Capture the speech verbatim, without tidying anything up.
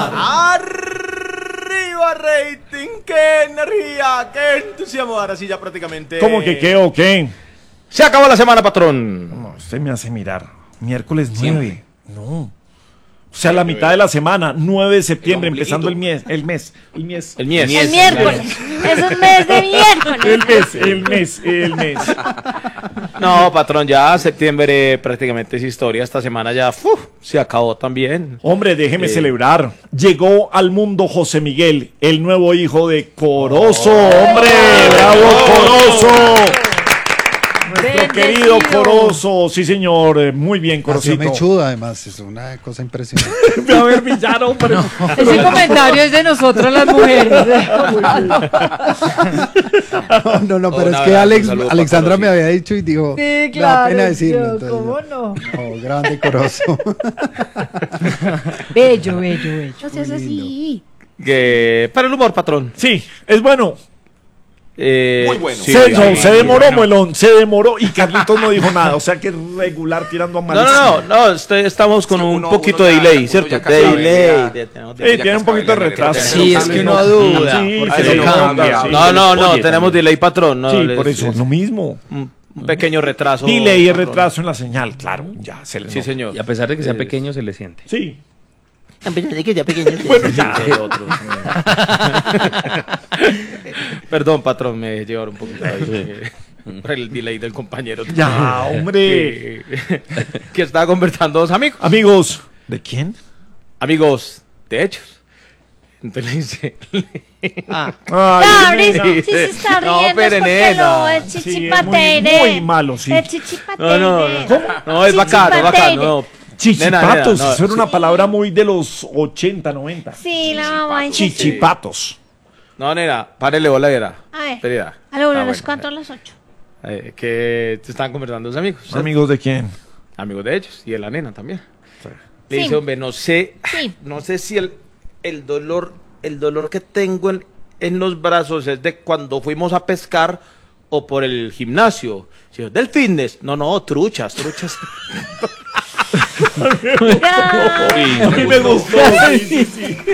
Arriba rating, qué energía, qué entusiasmo. Ahora sí ya prácticamente. ¿Cómo que qué o qué? Se acabó la semana, patrón. No, usted me hace mirar. Miércoles nueve. No. O sea, la mitad de la semana, nueve de septiembre, empezando el mes, el mes, el mes. El mes. El miércoles. Es un mes de miércoles. El mes, el mes, el mes. No, patrón, ya septiembre prácticamente es historia. Esta semana ya uf, se acabó también. Hombre, déjeme Eh. celebrar. Llegó al mundo José Miguel, el nuevo hijo de Corozo. ¡Hombre! ¡Bravo, Corozo! Nuestro querido Corozo. Sí, señor. eh, Muy bien, Nació Corocito. mechudo, además, es una cosa impresionante. A ver, villano, hombre. Ese comentario es de nosotros las mujeres. No, no, no, pero Un es que abrazo, Alex, un saludo para Alexandra me Corozito. había dicho y dijo, Sí, me da claro. pena decirlo. yo, entonces, ¿Cómo no? no, grande Corozo. Bello, bello, bello. No seas así. Que para el humor, patrón. Sí, es bueno. Eh, Muy bueno. sí, se, sí, no, sí, se muy demoró, bueno. Muelón, se demoró y Carlitos no dijo nada. O sea que regular tirando a No, malísimo. no, no, no estoy- estamos con Sí, un uno- poquito uno de ya- delay, uno ¿cierto? ya De casi delay. ya- de- tenemos Eh, delay. tiene un poquito de retraso. Sí, es que no duda. Sí, Porque que se se lo nota, cambia. sí. No, no, no, Oye, tenemos delay, patrón. No, Sí, les- por eso, les- lo mismo. un, un pequeño retraso. Delay y patrón. retraso en la señal, claro, ya se le Sí, nota. señor. Y a pesar de que sea Eh, pequeño, se le siente. Sí. Bueno, ya. Otro. Perdón, patrón, me llevaron un poquito ahí. Por el delay del compañero. Ya, hombre. Que, que estaba conversando dos amigos. Amigos, ¿de quién? Amigos, de hechos. Entonces le dice. Ah. Ay, Cabris, nena. si se está No, riendo pero es porque nena. no, es Sí, es muy, chichipateire. muy malo, sí. Es chichipateire. No, no, no. No, es bacano, es bacano. No. Chichipatos, Nena, nena, no, eso era una sí. palabra muy de los ochenta, noventa. Sí, la mamá dice sí. Chichipatos. No, nena, párele bola, era. A ver. Espera. A la una, Ah, a las bueno. cuatro, a las ocho. Eh, que te estaban conversando dos amigos. ¿cierto? ¿Amigos de quién? Amigos de ellos y de la nena también. Le Sí. dice, hombre, no sé, Sí. no sé si el, el dolor, el dolor que tengo en, en los brazos es de cuando fuimos a pescar o por el gimnasio. Sí, del fitness. No, no, truchas, truchas. Ya. A mí me gustó. Sí, sí, sí.